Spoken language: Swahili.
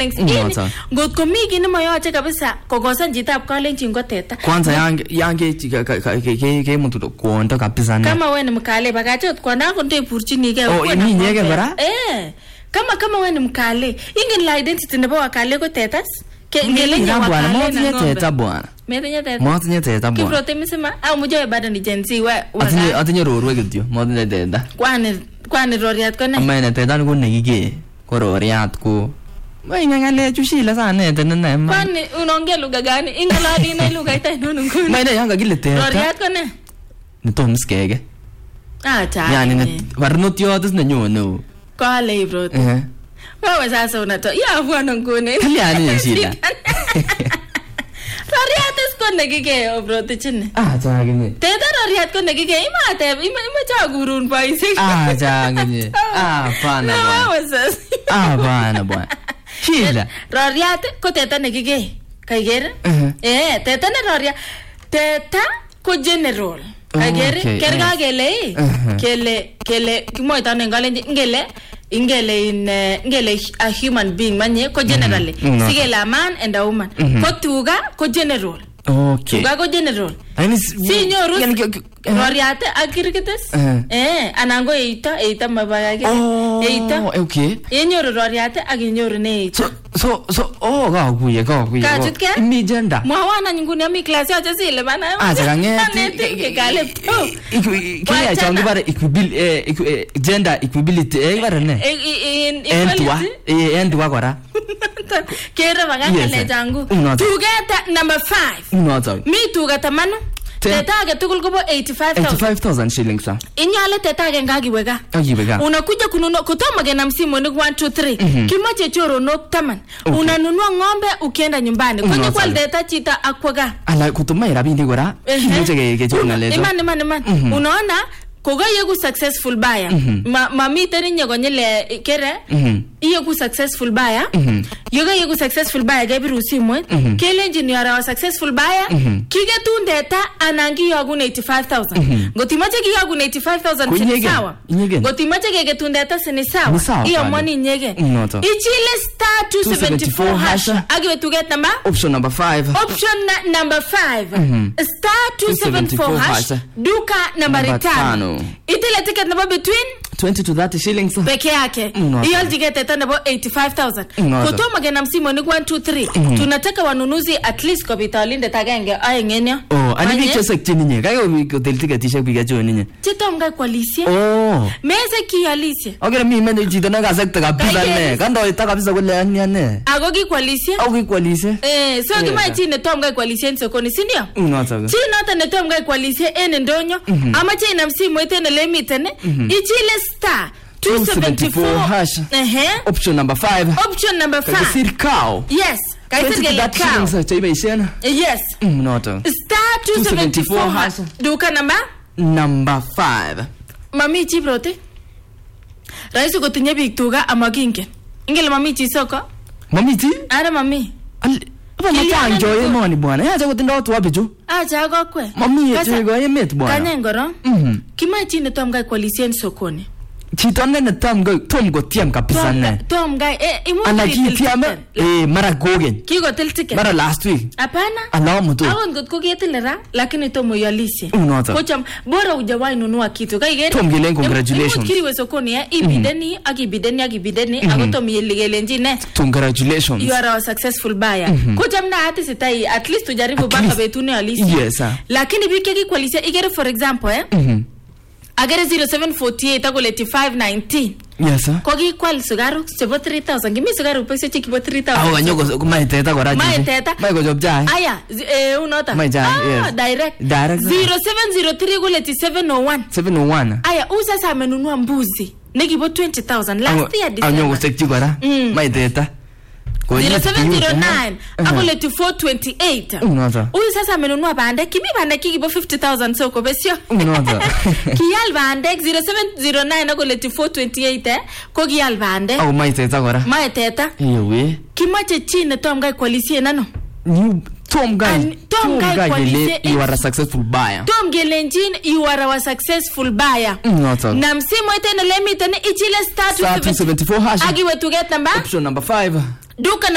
shillings. Ngot komi kit nemoyoche kabisa kokosan chitab kalenjin ko teta. Kwanza yange ke mtu kuondoka kabisa. Kama wewe ni mkale bakacho kwana konde purchinige. Oh, ni nyege bara? Kama wewe ni mkale, ingen la identity nebo wakale ko tetas. Ngele ni bwana, motinye teta bwana. Motinye teta bwana. Kibrote misema au mjoe bado ni Gen Z we. Atinye rorwe kityo, motinye teta. Kwani roriat ko ne? Amene teta ko nekike. Ko roriat ko. Wewe ngangale chushila sana tena na. Kwani unaongea lugha gani? Ingaladi na lugha itainono nguni. Maana yanga kile teta. Roriat ko ne? Nitomskege. Cha. Yani varnotiotis nenyono. Kale ibrote. Wewe sasa unato ya bwana ngone. Kaliani shida. Roriat ko nekike obrote chine. Chagini. Teta roriat ko nekike imate ima gurun paisi. Chagini. Pana bwana. Wewe sasa. Bwana bwana. Shida. Roriat ko teta nekike. Kaigere? Teta ne roriat. Teta ko general. Kaigere? Kerga kele kimoita nengalenje ngele a human being manye ko generally sigele a man and a woman ko tuga ko general tuga ko general si nyoru roriate akirkites anango eita mabagage eita yenyoru roriate akinyoru ne eita so gaguye kachutke mi gender mwawana nyinguni ami class yache sile bana change kale kile changi bare gender equability bare ne endwa kora kera baganga le jangu tugeta number 5 mi tugeta manu teta age tugul kobo 85,000 shillings sa inyale teta age ngagiwega unakuja kununua kutoa magena msimu ni 1 2 3 kimache choro no 10 unanunua ng'ombe ukienda nyumbani kwenye kwa teta chita akwaga ala kutuma irabindi gora kimache ke chonga lezo iman unaona koga yegu successful buyer mami tani nyegonyele kere yegu successful buyer yoga yegu successful buyer gabiru simwe kele engineer wa successful buyer kige tundeta anangi yogu 85,000 ngotimache kige yogu 85,000 sini sawa ngotimache kige tundeta sini sawa iyo money nyege ichile star 274 hash agiwe tuget number option number 5 star 274 hash duka number 5 itile ticket number between 20 to 30 shillings peke yake hiyo ticket tena number 85,000 kutoma gena msimu ni 1 2 3 tunataka wanunuzi at least kwa bitalinde tagenge ayengenyo ani bicho sektini nye kayo hotel ticket isha biga joni nye chitomga kwalisie meze kialisie ogera mi mende jito na gasakta kabisa ne kando ita kabisa kule ane agogi kwalisie so kima chine tomga kwalisie nsokoni si ndio chino hata ne tomga kwalisie ene ndonyo ama china msimu etene lemitene ichile star 274 hash option number 5 kasirkao yes kaisirgele kao sasa chaiba ishena yes star 274 hash duka number 5 mami chibrote raisi kotinye bik tuga amakinge ingele mami chi soko mami chi ara mami Mata enjoy money bwana. Yacha kutindo watu wapi jo? Acha gokwe. Mami yetu go yemet bwana. Kanyengoro. Kimachi ne tomga kwalisien sokoni. Chitone ne tomgo tiam kabisa ne. Tomga imu tiam mara gogen. Kigo tel ticket. Mara last week. Apana. Alawa mtu. Awon got ko getelera lakini tomo yalisi. Kocha bora hujawahi nunua kitu. Kaigere. Tomgele congratulations. Kiri we sokoni ibideni agibideni agotomi yeligele njine. Congratulations. You are a successful buyer. Kocha mna hati sitai at least tujaribu baka betune alisi. Yes sir. Lakini bikeki kwalisia igere for example agere 0748 agole 519 yes sir ko gi kwal sugaru chebo 3000 gimi sugaru pese chiki 3000 nyoko mai teta gora mai go job jai aya unota direct 0703 gole 701 aya usa sa amenunua mbuzi negibo 20,000 last year December nyoko sekchi gora mai teta 0709 akole 428 uyu sasa amenunua bande kimi bande kikibo 50,000 soko besio kiyal bande 0709 akole 428 ko kiyal bande au mai teta gora mai teta yewe kimache chine tomga kwalisie nano Tom Guy, you are a successful buyer. Tom Gelenjin, you are a successful buyer. Na msimu etene lemite ne ichile star 274 hash. Agiwe to get number option number 5. Duka